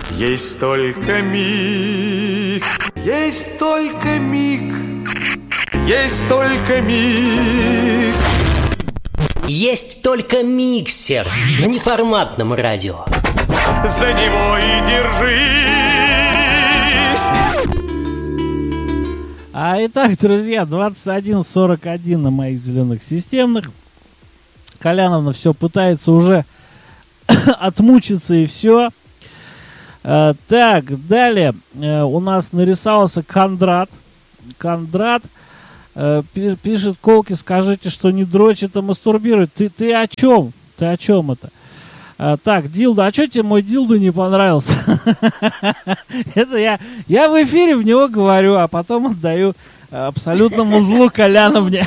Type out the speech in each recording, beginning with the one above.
Есть только миг, есть только миг, есть только миг. Есть только миксер на неформатном радио. За него и держись. Итак, друзья, 21:41 на моих зеленых системных. Коляновна все пытается уже отмучиться и все. Так, далее у нас нарисовался Кондрат. Кондрат пишет: Колки, скажите, что не дрочит, а мастурбирует. Ты о чем? Ты о чем это? Так, дилдо, а что тебе мой дилдо не понравился? Это я в эфире в него говорю, а потом отдаю абсолютному злу Коляновне.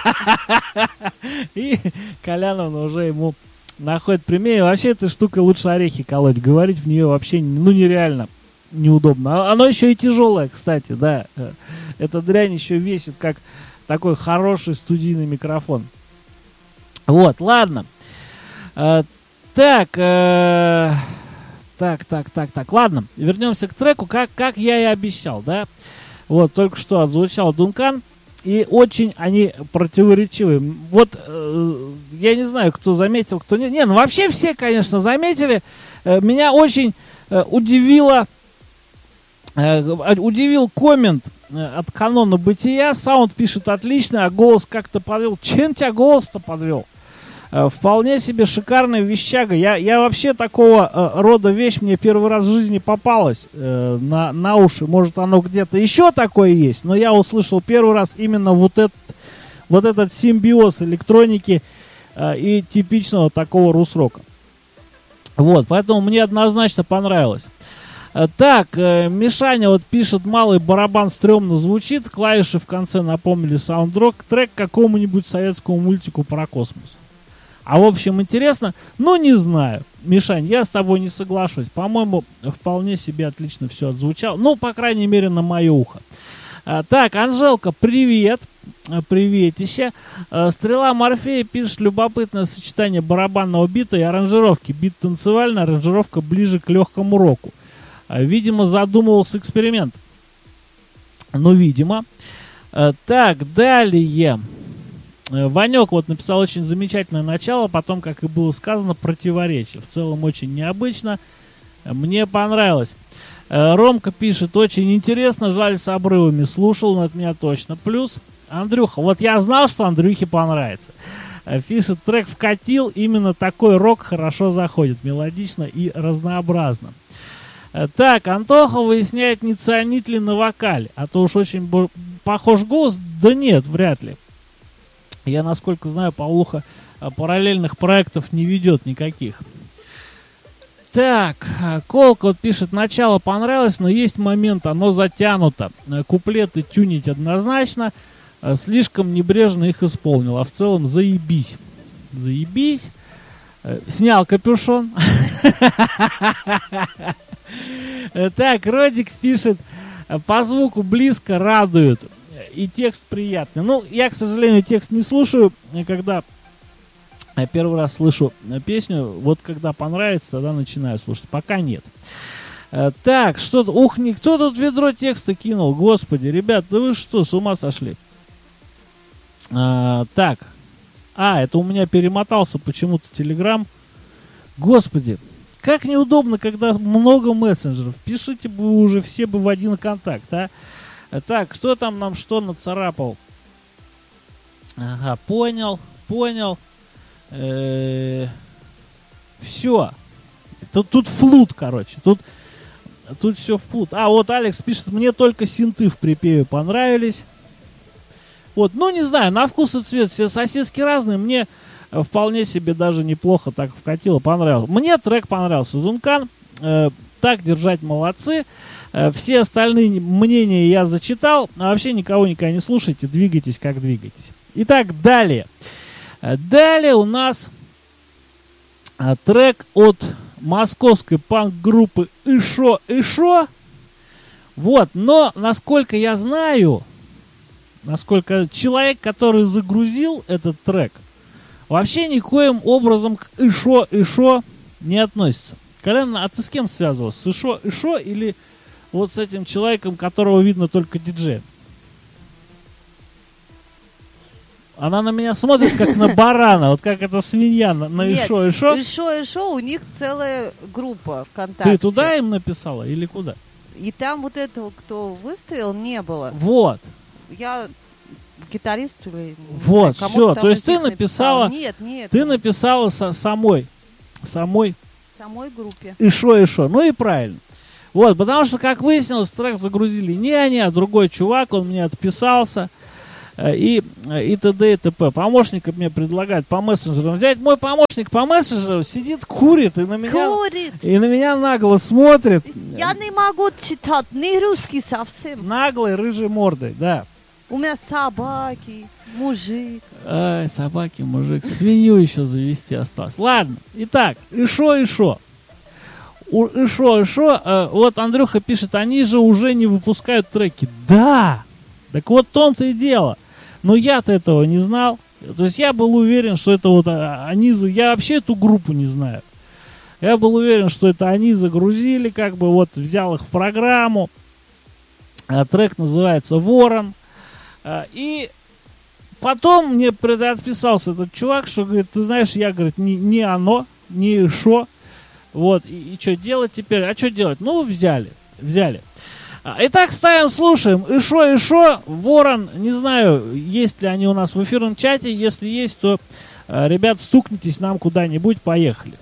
И Коляновна уже ему находит пример. Вообще этой штукой лучше орехи колоть. Говорить в нее вообще нереально неудобно. Оно еще и тяжелое, кстати, да. Эта дрянь еще весит, как такой хороший студийный микрофон. Вот, ладно. Так, ладно. Вернемся к треку, как я и обещал, да. Вот, только что отзвучал Дункан. И очень они противоречивые. Вот, я не знаю, кто заметил, кто нет. Не, ну вообще все, конечно, заметили. Меня очень удивил коммент от Канона Бытия. Саунд пишет отлично, а голос как-то подвел. Чем тебя голос-то подвел? Вполне себе шикарная вещага. Я вообще такого рода вещь мне первый раз в жизни попалась на уши. Может, оно где-то еще такое есть, но я услышал первый раз именно вот этот симбиоз электроники и типичного такого рус-рока. Вот, поэтому мне однозначно понравилось. Так, Мишаня вот пишет: малый барабан стрёмно звучит, клавиши в конце напомнили саундтрек к какому-нибудь советскому мультику про космос. А в общем интересно, но не знаю. Мишань, я с тобой не соглашусь. По-моему, вполне себе отлично все отзвучало. Ну, по крайней мере, на мое ухо. Так, Анжелка, привет. Приветище. Стрела Морфея пишет: любопытное сочетание барабанного бита и аранжировки. Бит танцевальный, аранжировка ближе к легкому року. Видимо, задумывался эксперимент. Ну, видимо. Так, далее. Ванек вот написал очень замечательное начало, потом, как и было сказано, противоречие. В целом очень необычно. Мне понравилось. Ромка пишет: очень интересно, жаль, с обрывами слушал, но от меня точно плюс. Андрюха, вот я знал, что Андрюхе понравится. Пишет: трек вкатил, именно такой рок хорошо заходит, мелодично и разнообразно. Так, Антоха выясняет, не ционит ли на вокале, а то уж очень похож голос. Да нет, вряд ли. Я, насколько знаю, Павлуха параллельных проектов не ведет никаких. Так, Колка вот пишет: начало понравилось, но есть момент, оно затянуто. Куплеты тюнить однозначно, слишком небрежно их исполнил. А в целом заебись. Заебись. Снял капюшон. Так, Родик пишет: по звуку близко, радует. И текст приятный. Ну, я, к сожалению, текст не слушаю, когда я первый раз слышу песню. Вот когда понравится, тогда начинаю слушать. Пока нет. Так, что-то... Ух, никто тут ведро текста кинул. Господи, ребят, да вы что, с ума сошли? Так. Это у меня перемотался почему-то Telegram. Господи, как неудобно, когда много мессенджеров. Пишите бы уже все бы в один контакт, а? Так, кто там нам что нацарапал? Ага, понял. Все. Тут флут, короче. Тут все флут. Вот Алекс пишет: мне только синты в припеве понравились. Вот, ну не знаю, на вкус и цвет все сосиски разные. Мне вполне себе даже неплохо так вкатило, понравилось. Мне трек понравился. Дункан, так держать, молодцы. Все остальные мнения я зачитал. А вообще никого никогда не слушайте. Двигайтесь, как двигаетесь. Итак, далее. Далее у нас трек от московской панк-группы Ишо. Вот, но, насколько я знаю, насколько человек, который загрузил этот трек, вообще никоим образом к Ишо не относится. Колян, а ты с кем связывался? С Ишо или вот с этим человеком, которого видно только диджеем? Она на меня смотрит, как на барана, вот как эта свинья на Нет, Ишо. Ишо, у них целая группа ВКонтакте. Ты туда им написала или куда? И там вот этого, кто выставил, не было. Вот. Я гитарист или... Вот, кому-то все. там То есть из ты них написала... Нет. Ты написала самой Самой группе. Ишо. Ну и правильно. Вот, потому что, как выяснилось, трек загрузили не они, а другой чувак, он мне отписался. И т.д. и т.п. Помощника мне предлагают по мессенджерам взять. Мой помощник по мессенджерам сидит, курит и на меня нагло смотрит. Я не могу читать ни русский совсем. Наглой рыжей мордой, да. У меня собаки, мужик. Ай, собаки, мужик. Свинью еще завести осталось. Ладно. Итак, Ишо. Вот Андрюха пишет, они же уже не выпускают треки. Да! Так вот в том-то и дело. Но я-то этого не знал. То есть я был уверен, что это вот они... Я вообще эту группу не знаю. Я был уверен, что это они загрузили, как бы вот взял их в программу. Трек называется «Ворон». И потом мне отписался этот чувак, что говорит, ты знаешь, я, говорит, не оно, не Ишо. Вот, и что делать теперь? А что делать? Ну, взяли. Итак, ставим, слушаем. Ишо, Ворон. Не знаю, есть ли они у нас в эфирном чате. Если есть, то, ребят, стукнитесь нам куда-нибудь. Поехали.